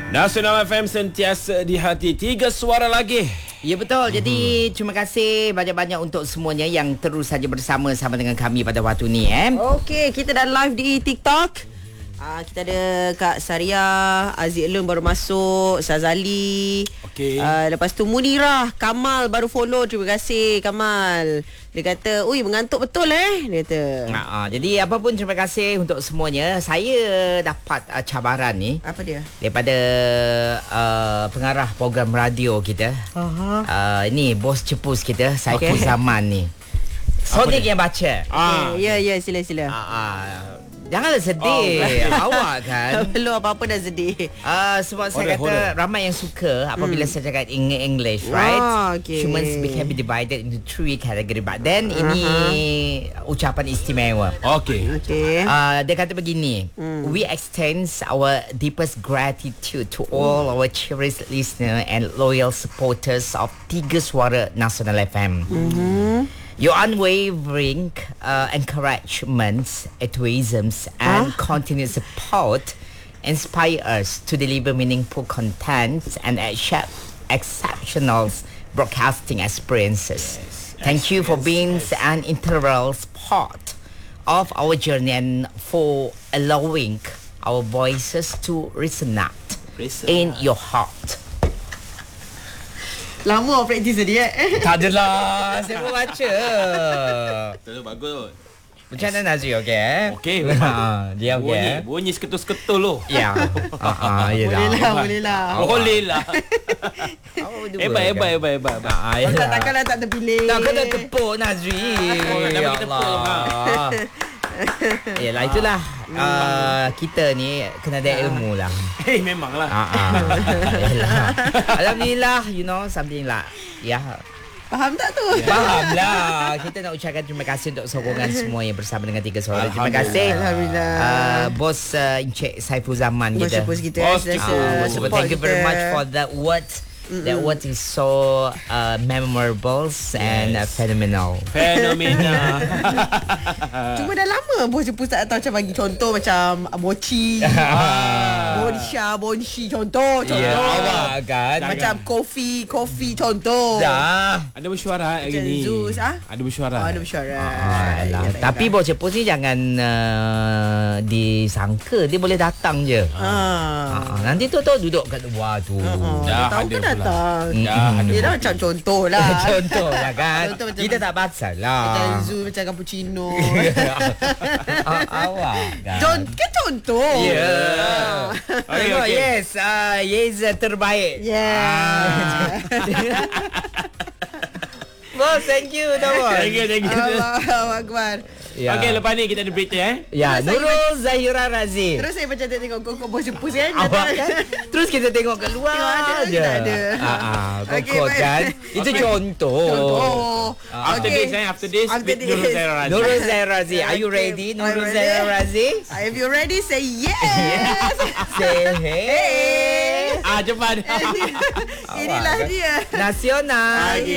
Nasional FM sentiasa di hati. 3 suara lagi. Ya betul. Jadi terima kasih banyak-banyak untuk semuanya yang terus saja bersama-sama dengan kami pada waktu ni. Okey, kita dah live di TikTok. Kita ada Kak Saria, Aziz Elun baru masuk, Sazali. Okey. Lepas tu Munirah, Kamal baru follow. Terima kasih Kamal. Dia kata, "Ui, mengantuk betul dia kata. Jadi apa pun terima kasih untuk semuanya. Saya dapat cabaran ni Apa dia? daripada pengarah program radio kita. Ini bos cepus kita, Saiful Zaman ni. Sonic yang baca. Ya, sila. Janganlah sedih. Awak kan. Belum apa-apa dah sedih. Sebab saya kata ramai yang suka apabila saya cakap English, right? Okay. Humans can be divided into 3 category. But then ini ucapan istimewa. Okey. Dia kata begini. We extend our deepest gratitude to all our cherished listener and loyal supporters of 3 Suara Nasional FM. Your unwavering encouragements, enthusiasms, and continued support inspire us to deliver meaningful content and exceptional broadcasting experiences. Thank you for being an integral part of our journey and for allowing our voices to resonate in your heart. Lama praktis tadi Tak adalah. Saya pun baca. Betul, bagus. Macam mana Nazri, okey? Okey. Dia okey. Bunyi seketul-seketul loh. Ya. Boleh lah. Boleh lah. Hebat. Kalau takkanlah tak terpilih. Tak kena tepuk Nazri. Nama kita tepuk. Yalah, itulah. Kita ni kena ada ilmu lah. Memanglah. Yalah. Alhamdulillah, something lah. Ya. Faham tak tu? Faham lah. Kita nak ucapkan terima kasih untuk sokongan semua yang bersama dengan 3 Suara. Terima kasih. Alhamdulillah. Bos Encik Saiful Zaman kita. Bos kita. Thank you very much for that word. That word is so memorable and phenomenal. Cuma dah lama bos cepus tak tahu macam bagi contoh macam mochi, bonshi contoh. Awak kan. Macam kopi contoh. Dah. Ada mesyuarat hari ni. Zeus, Ada mesyuarat. Ada mesyuarat. Tapi bos cepus ni jangan disangka dia boleh datang je. Nanti tu duduk kat luar tu. Dah tahu ada kan datang. Dah ada. Dia dah macam contoh lah. Contoh lah kan. Contoh macam Kita tak pasal lah. Macam Zeus, macam cappuccino. Awak kan. Kan contoh. Ya. Okay. Yes, Yes terbaik. Yeah. Bos, thank you bos. Thank you. Allahu Akbar. Ya. Okey, lepas ni kita ada berita Ya, Nurul Zahira Razi. Terus saya macam tengok kok bos cepus kan. Awak kan. Terus kita tengok kat luar je. Tak ada. Kokot kan. Itu contoh. After this with Nurul Zahira Razi. Nurul Zahira Razi, are you ready? Nurul Zahira Razi? If you ready, say yes. Say hey. Cepat. Inilah dia. Nasional.